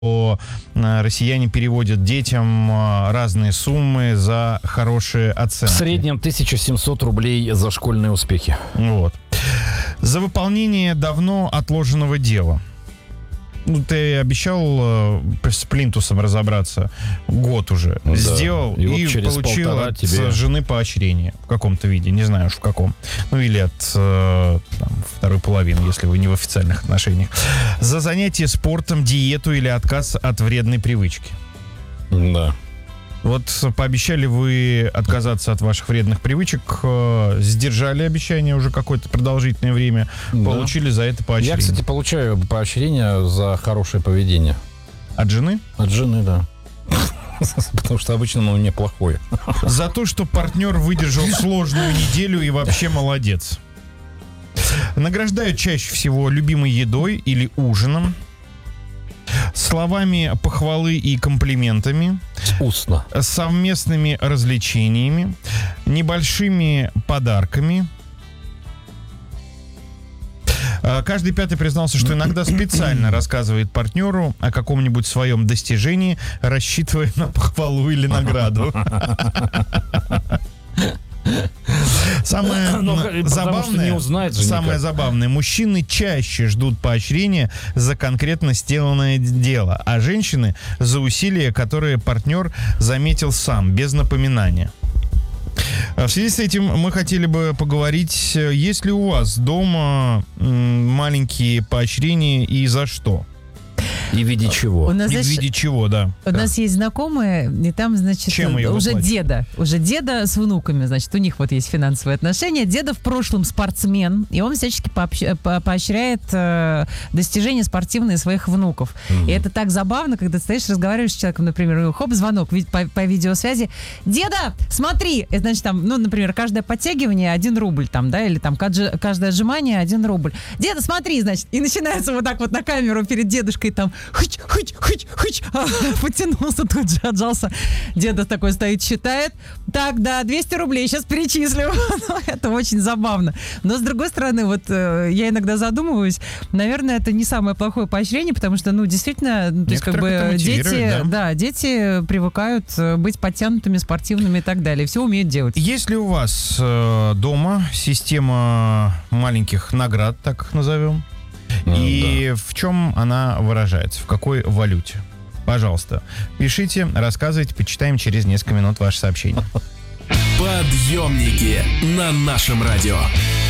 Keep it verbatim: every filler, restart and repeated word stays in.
россияне переводят детям разные суммы за хорошие оценки. В среднем тысяча семьсот рублей за школьные успехи. Вот. За выполнение давно отложенного дела. Ну, ты обещал э, с плинтусом разобраться. Год уже. Да. Сделал и, и вот получил от тебе... жены поощрение в каком-то виде. Не знаю уж в каком. Ну, или от э, там, второй половины, если вы не в официальных отношениях. За занятие спортом, диету или отказ от вредной привычки. Да. Вот пообещали вы отказаться от ваших вредных привычек, э, сдержали обещание уже какое-то продолжительное время, да. Получили за это поощрение. Я, кстати, получаю поощрение за хорошее поведение. От жены? От жены, да. Потому что обычно оно неплохое. За то, что партнер выдержал сложную неделю и вообще молодец. Награждают чаще всего любимой едой или ужином, словами похвалы и комплиментами, устно, совместными развлечениями, небольшими подарками. Каждый пятый признался, что иногда специально рассказывает партнеру о каком-нибудь своем достижении, рассчитывая на похвалу или награду. Самое Но, забавное, не узнает же самое никак. забавное, мужчины чаще ждут поощрения за конкретно сделанное дело, а женщины за усилия, которые партнер заметил сам, без напоминания. В связи с этим мы хотели бы поговорить, есть ли у вас дома маленькие поощрения и за что? И в виде чего? У нас, и в виде чего, да. У да. нас есть знакомые, и там, значит, Чем уже деда, уже деда с внуками, значит, у них вот есть финансовые отношения. Деда в прошлом спортсмен, и он всячески пообщ... по поощряет э, достижения спортивные своих внуков. Mm-hmm. И это так забавно, когда ты стоишь, разговариваешь с человеком, например, хоп, звонок по, по видеосвязи. Деда, смотри! И, значит, там, ну, например, каждое подтягивание один рубль, там, да, или там каждое отжимание один рубль. Деда, смотри, значит, и начинается вот так вот на камеру перед дедушкой там хыч, хыч, хыч, хыч, а, потянулся, тут же отжался. Деда такой стоит, считает. Так, да, двести рублей, сейчас перечислю. Это очень забавно. Но, с другой стороны, вот э, я иногда задумываюсь, наверное, это не самое плохое поощрение, потому что, ну, действительно, ну, то есть, как бы, дети, да? да, дети привыкают быть подтянутыми, спортивными и так далее. Все умеют делать. Есть ли у вас э, дома система маленьких наград, так их назовем? И ну, да. в чем она выражается? В какой валюте? Пожалуйста, пишите, рассказывайте, почитаем через несколько минут ваше сообщение. Подъемники на нашем радио.